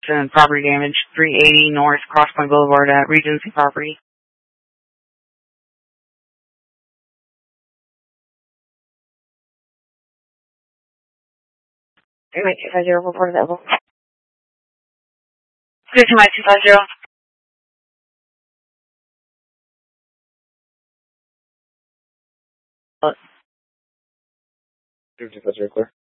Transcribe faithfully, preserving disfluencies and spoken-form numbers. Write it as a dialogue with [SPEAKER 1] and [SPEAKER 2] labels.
[SPEAKER 1] And property damage, three eighty North Crosspoint Boulevard at Regency property. three eight two five zero, report available. three two two five zero. three two five zero, clear.